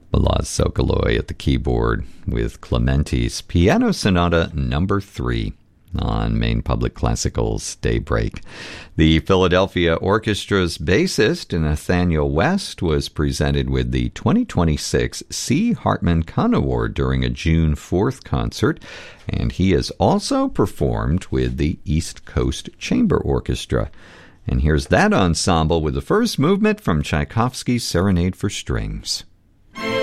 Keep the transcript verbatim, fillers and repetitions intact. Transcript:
Balazs Sokoloy at the keyboard with Clementi's Piano Sonata Number three on Maine Public Classical's Daybreak. The Philadelphia Orchestra's bassist, Nathaniel West, was presented with the twenty twenty-six C. Hartman Kahn Award during a June fourth concert, and he has also performed with the East Coast Chamber Orchestra. And here's that ensemble with the first movement from Tchaikovsky's Serenade for Strings.